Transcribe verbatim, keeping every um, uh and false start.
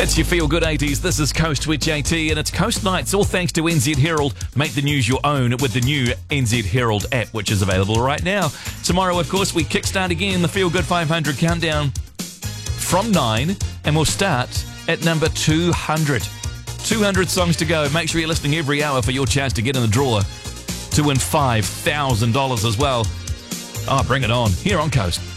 It's your Feel Good eighties. This is Coast with J T, and it's Coast Nights, all thanks to N Z Herald. Make the news your own with the new N Z Herald app, which is available right now. Tomorrow, of course, we kickstart again the Feel Good five hundred countdown from nine, and we'll start at number two hundred. two hundred songs to go. Make sure you're listening every hour for your chance to get in the draw to win five thousand dollars as well. Oh, bring it on. Here on Coast.